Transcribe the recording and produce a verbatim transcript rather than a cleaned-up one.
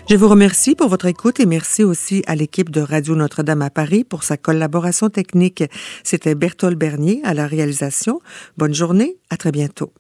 Je vous remercie pour votre écoute et merci aussi à l'équipe de Radio Notre-Dame à Paris pour sa collaboration technique. C'était Berthold Bernier à la réalisation. Bonne journée, à très bientôt.